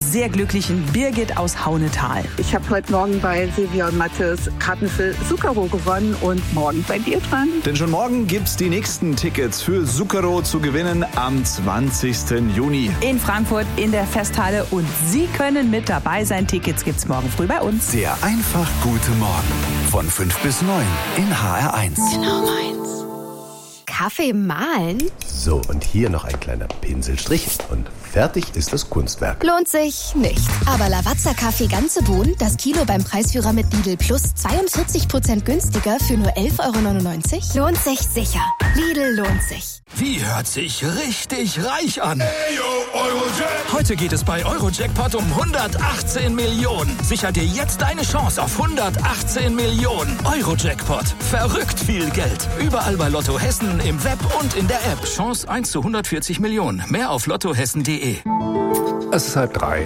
sehr glücklichen Birgit aus Haunetal. Ich habe heute Morgen bei Silvia und Mathis Karten für Zucchero gewonnen und morgen seid ihr dran. Denn schon morgen gibt's die nächsten Tickets für Zucchero zu gewinnen am 20. Juni. In Frankfurt in der Festhalle und Sie können mit dabei sein. Tickets gibt's morgen früh bei uns. Der einfach gute Morgen von 5 bis 9 in HR1. Genau meins. Kaffee mahlen? So, und hier noch ein kleiner Pinselstrich und fertig ist das Kunstwerk. Lohnt sich nicht. Aber Lavazza-Kaffee ganze Bohnen, das Kilo beim Preisführer mit Lidl Plus 42% günstiger für nur 11,99 €? Lohnt sich sicher. Lidl lohnt sich. Wie hört sich richtig reich an? Heute geht es bei Eurojackpot um 118 Millionen. Sicher dir jetzt deine Chance auf 118 Millionen. Eurojackpot. Verrückt viel Geld. Überall bei Lotto Hessen, im Web und in der App. Chance 1 zu 140 Millionen. Mehr auf lottohessen.de. Es ist 2:30.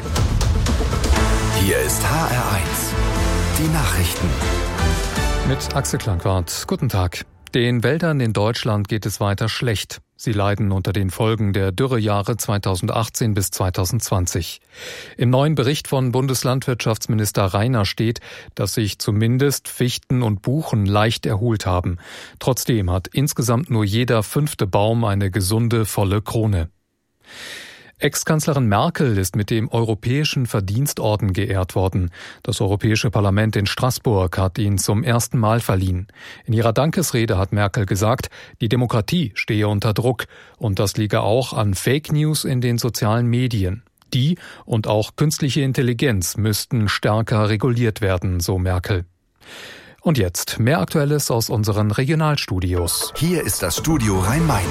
Hier ist HR1. Die Nachrichten. Mit Axel Klangwart. Guten Tag. Den Wäldern in Deutschland geht es weiter schlecht. Sie leiden unter den Folgen der Dürrejahre 2018 bis 2020. Im neuen Bericht von Bundeslandwirtschaftsminister Rainer steht, dass sich zumindest Fichten und Buchen leicht erholt haben. Trotzdem hat insgesamt nur jeder 5. Baum eine gesunde, volle Krone. Ex-Kanzlerin Merkel ist mit dem Europäischen Verdienstorden geehrt worden. Das Europäische Parlament in Straßburg hat ihn zum ersten Mal verliehen. In ihrer Dankesrede hat Merkel gesagt, die Demokratie stehe unter Druck und das liege auch an Fake News in den sozialen Medien. Die und auch künstliche Intelligenz müssten stärker reguliert werden, so Merkel. Und jetzt mehr Aktuelles aus unseren Regionalstudios. Hier ist das Studio Rhein-Main.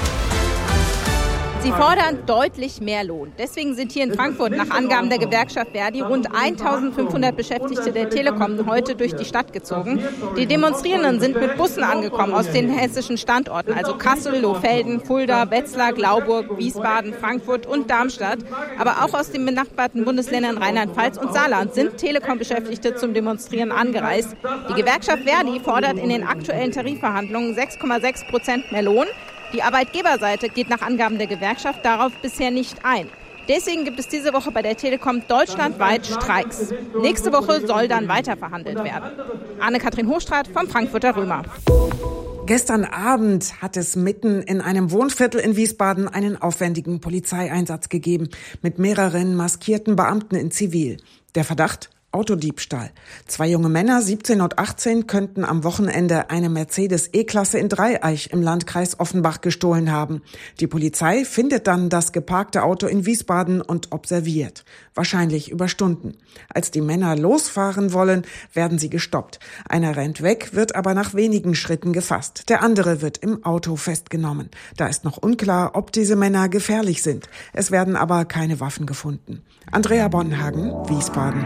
Sie fordern deutlich mehr Lohn. Deswegen sind hier in Frankfurt nach Angaben der Gewerkschaft Verdi rund 1.500 Beschäftigte der Telekom heute durch die Stadt gezogen. Die Demonstrierenden sind mit Bussen angekommen aus den hessischen Standorten, also Kassel, Lohfelden, Fulda, Wetzlar, Glauburg, Wiesbaden, Frankfurt und Darmstadt. Aber auch aus den benachbarten Bundesländern Rheinland-Pfalz und Saarland sind Telekom-Beschäftigte zum Demonstrieren angereist. Die Gewerkschaft Verdi fordert in den aktuellen Tarifverhandlungen 6,6% mehr Lohn. Die Arbeitgeberseite geht nach Angaben der Gewerkschaft darauf bisher nicht ein. Deswegen gibt es diese Woche bei der Telekom deutschlandweit Streiks. Nächste Woche soll dann weiter verhandelt werden. Anne-Kathrin Hochstraat vom Frankfurter Römer. Gestern Abend hat es mitten in einem Wohnviertel in Wiesbaden einen aufwendigen Polizeieinsatz gegeben mit mehreren maskierten Beamten in Zivil. Der Verdacht? Autodiebstahl. 2 junge Männer, 17 und 18, könnten am Wochenende eine Mercedes E-Klasse in Dreieich im Landkreis Offenbach gestohlen haben. Die Polizei findet dann das geparkte Auto in Wiesbaden und observiert. Wahrscheinlich über Stunden. Als die Männer losfahren wollen, werden sie gestoppt. Einer rennt weg, wird aber nach wenigen Schritten gefasst. Der andere wird im Auto festgenommen. Da ist noch unklar, ob diese Männer gefährlich sind. Es werden aber keine Waffen gefunden. Andrea Bonhagen, Wiesbaden.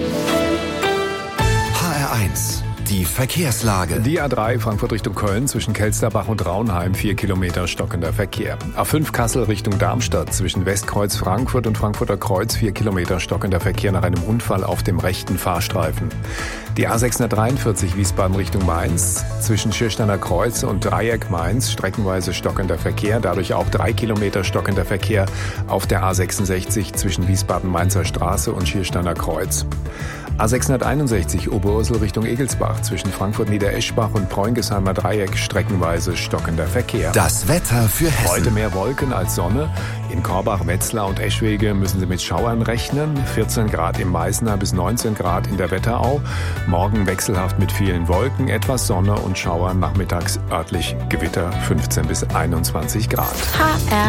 HR1, die Verkehrslage. Die A3 Frankfurt Richtung Köln zwischen Kelsterbach und Raunheim 4 Kilometer stockender Verkehr. A5 Kassel Richtung Darmstadt zwischen Westkreuz Frankfurt und Frankfurter Kreuz 4 Kilometer stockender Verkehr nach einem Unfall auf dem rechten Fahrstreifen. Die A643 Wiesbaden Richtung Mainz zwischen Schirsteiner Kreuz und Dreieck Mainz streckenweise stockender Verkehr, dadurch auch 3 Kilometer stockender Verkehr auf der A66 zwischen Wiesbaden-Mainzer Straße und Schirsteiner Kreuz. A661 Oberursel Richtung Egelsbach zwischen Frankfurt-Niedereschbach und Preungesheimer Dreieck streckenweise stockender Verkehr. Das Wetter für Hessen. Heute mehr Wolken als Sonne. In Korbach, Wetzlar und Eschwege müssen Sie mit Schauern rechnen. 14 Grad im Meißner bis 19 Grad in der Wetterau. Morgen wechselhaft mit vielen Wolken, etwas Sonne und Schauern, nachmittags örtlich Gewitter 15 bis 21 Grad. HR